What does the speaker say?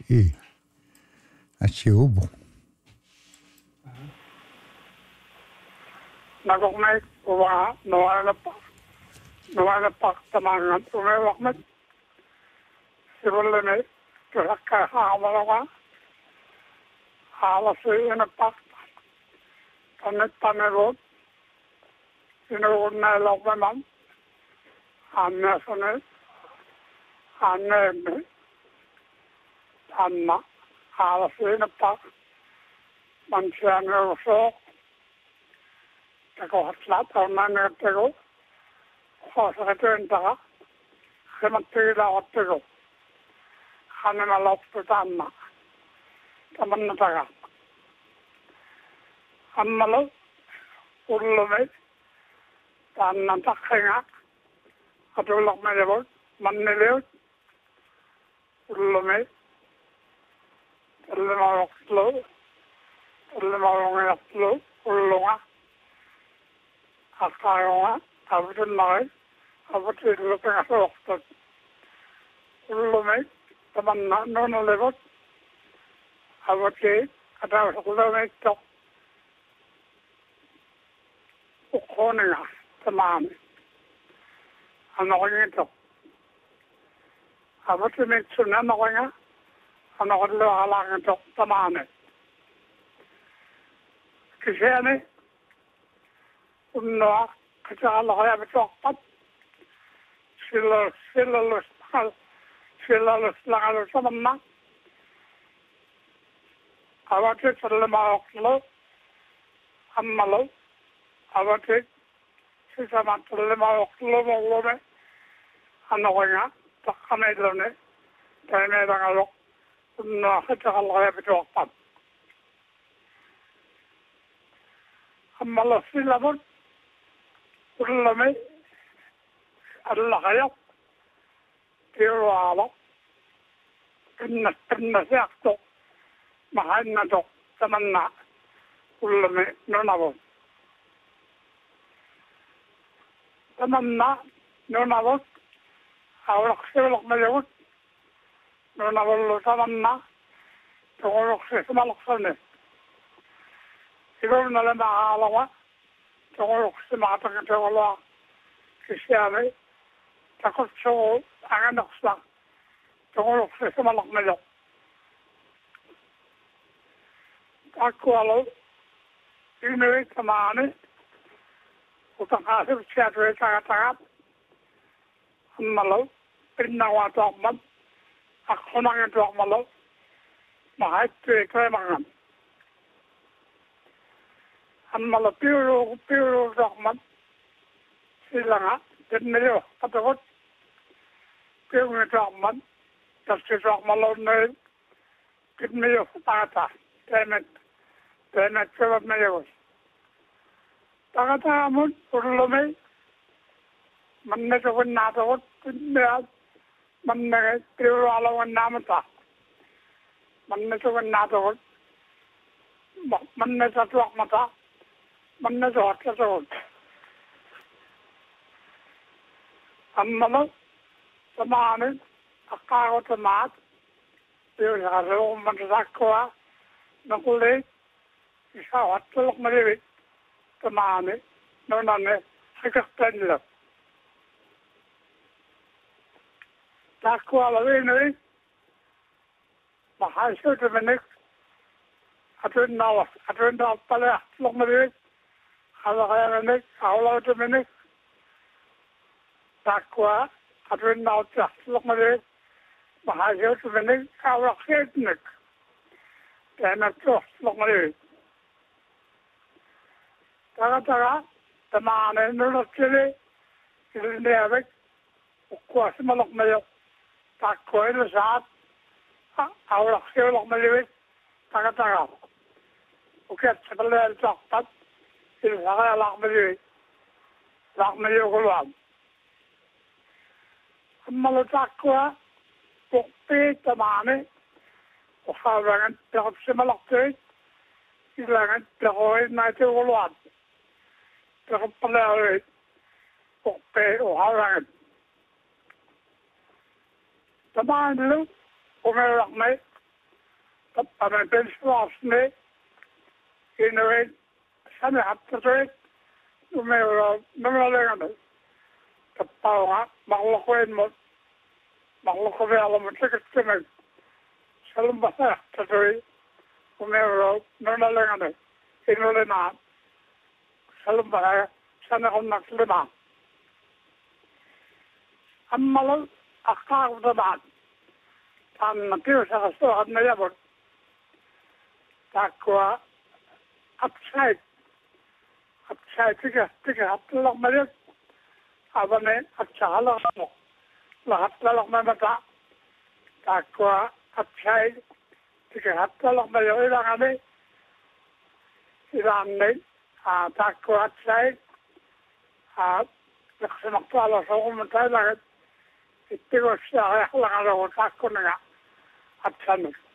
Aciubo. Nagokmay kuwa nawala pa tamangan umewakmet sibullene tulakka haamalawa haalasuina pak tanetanero sinurunna lokmanam annasone anneme anna haalasuina pak mansianero so Tako hatlat arman tego khosatenta khamatila ottego khanana loptanna tamanna taga ammalo ullume tanna takhenga atulok medebo manneleo ullume ullume ullunga Afkaronga, Abutin Mai, Abutin looking at Oxford. Ullume, the man not known a level. Abutin, at our Ullume top. Ukoninga, the man. Annoying top. Abutin makes Sunanoinga, and all the Alang top, the man. Kishani. Unno kacala haya betokpat sila langal samanna awate sallama oklo ammalo awate sisama sallama oklo mogome anoya takamedone taimedangalo unno kacala haya betokpat ammalo silabot Ulame Allah Tiruala Pinna Sakto Mahanato Tamanna Ulame Nonavo Tamanna Nonavo our Silok Mayot Nonavo Tamanna Torok Simalokone Iron Nalama Alawa Torok Simata Tola Kishame Takotso Aganoxla Torok Simalokmelo Takualo Inuit Tamani Utahasif Chatri Tagatagat Malo Pinawa Dogman Akonang Dogmalo Mahai Tremangan Ammalo piro dogman silanga denmelo patot piro dogman tasse dogmalo ne denmelo pata temet peva melo tagata amut urlome manne to nato tinna manne piro ala namata manne to nato manne to dogmata Manna Doctor Road. Ammalo, the man, a car of the mat, there is a room and Zakua, Nakule, is how I took my living, the man, no, I just tell Zakua, the high shirt of the next, I don't know, Pala, look my living. Minutes, how to minutes? Takwa, I don't know just look at it. Mahajot minutes, our headnick. Then I just look at it. Tagatara, the man in the chili, is in the Avic, Quasimalok Mayo, Takwa in the Sat, our heel of Mayo, Tagatara. Okay, the little talk. Silhara lakmeli kulwan. Ammalo takwa pokpe tamane uharangan perap simalakte ilangan peroi naite kulwan. Perap palare pokpe uharangan. Tamane lu umerakme Tämä pensulaasne, innoin sana haptoit, numero lengan. Tapawa maklokoin mo makloko vielä mo tikittämään. Salun bahasa haptoit, numero lengan. Innoin na salun bahasa sana on naklema. Ammalan akkaudaan. Anna työssä suohanna javon. Takua upside tiga hatlak malit. Abane atsahala mo. Lahatlak mamata. Takua upside tiga hatlak malit ilangane. Ilangane. Takua upside. Naksamaktuala sa kumunta ilangane. Ito ko siya ay halangalo ko takko na nga. At sanod.